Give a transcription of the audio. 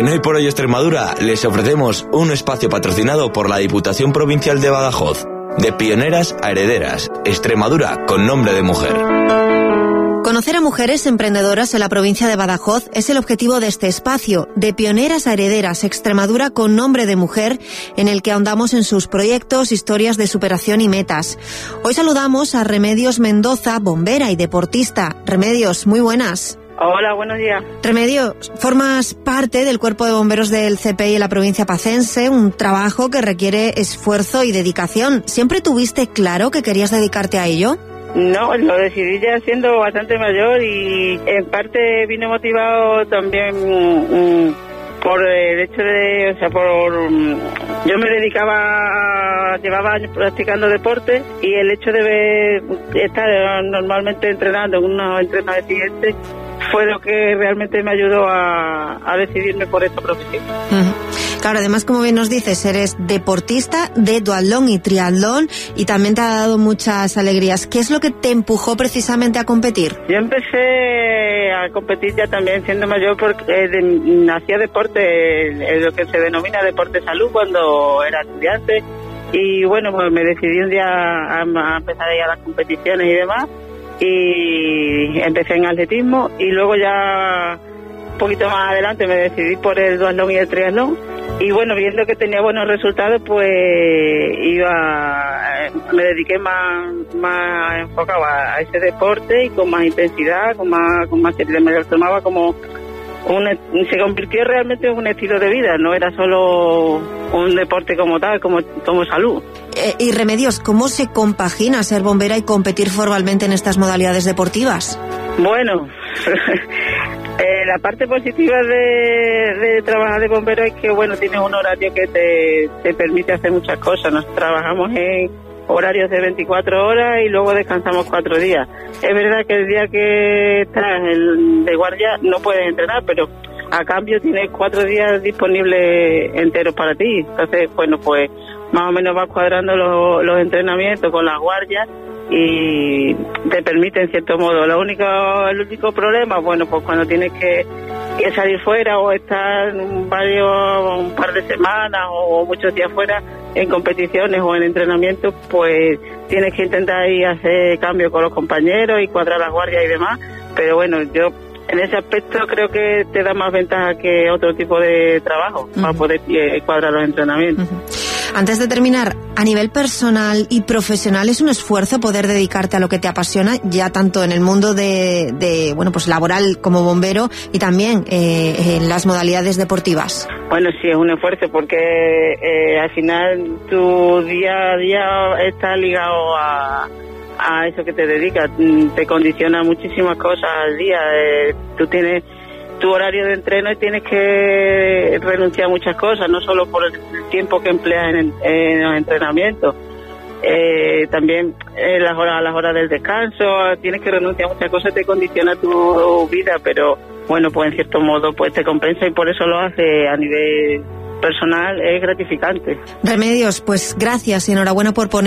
En Hoy por Hoy Extremadura les ofrecemos un espacio patrocinado por la Diputación Provincial de Badajoz. De pioneras a herederas, Extremadura con nombre de mujer. Conocer a mujeres emprendedoras en la provincia de Badajoz es el objetivo de este espacio, de pioneras a herederas, Extremadura con nombre de mujer, en el que ahondamos en sus proyectos, historias de superación y metas. Hoy saludamos a Remedios Mendoza, bombera y deportista. Remedios, muy buenas. Hola, buenos días. Remedios, formas parte del cuerpo de bomberos del CPI en la provincia pacense, un trabajo que requiere esfuerzo y dedicación. ¿Siempre tuviste claro que querías dedicarte a ello? No, lo decidí ya siendo bastante mayor y en parte vine motivado también por el hecho de, yo me llevaba años practicando deporte y el hecho de estar normalmente entrenando en unos entrenos exigentes fue lo que realmente me ayudó a decidirme por esta profesión. Claro, además, como bien nos dices, eres deportista de duatlón y triatlón y también te ha dado muchas alegrías. ¿Qué es lo que te empujó precisamente a competir? Yo empecé a competir ya también siendo mayor porque hacía deporte, lo que se denomina deporte salud cuando era estudiante y bueno, pues me decidí un día a empezar a ir a las competiciones y demás y empecé en atletismo y luego ya un poquito más adelante me decidí por el duatlón y el triatlón y bueno, viendo que tenía buenos resultados pues me dediqué más enfocado a ese deporte y con más intensidad, con más seriedad, me lo tomaba como se convirtió realmente en un estilo de vida, no era solo un deporte como tal, como salud. Y Remedios, ¿cómo se compagina ser bombera y competir formalmente en estas modalidades deportivas? Bueno, la parte positiva de trabajar de bombero es que, bueno, tienes un horario que te permite hacer muchas cosas. Nos trabajamos en horarios de 24 horas y luego descansamos 4 días. Es verdad que el día que estás de guardia no puedes entrenar, pero a cambio tienes 4 días disponibles enteros para ti. Entonces, bueno, pues más o menos vas cuadrando los entrenamientos con las guardias y te permite en cierto modo. El único problema, bueno, pues cuando tienes que salir fuera o estar un par de semanas o muchos días fuera en competiciones o en entrenamientos, pues tienes que intentar ir a hacer cambio con los compañeros y cuadrar las guardias y demás, pero bueno, yo en ese aspecto creo que te da más ventaja que otro tipo de trabajo para poder cuadrar los entrenamientos. Antes de terminar, a nivel personal y profesional, ¿es un esfuerzo poder dedicarte a lo que te apasiona, ya tanto en el mundo pues laboral como bombero y también en las modalidades deportivas? Bueno, sí, es un esfuerzo porque al final tu día a día está ligado a eso que te dedicas, te condiciona muchísimas cosas al día, tú tienes tu horario de entreno y tienes que renunciar a muchas cosas, no solo por el tiempo que empleas en los entrenamientos, también las horas del descanso, tienes que renunciar a muchas cosas, te condiciona tu vida, pero bueno, pues en cierto modo pues te compensa y por eso lo hace a nivel personal, es gratificante. Remedios, pues gracias y enhorabuena por poner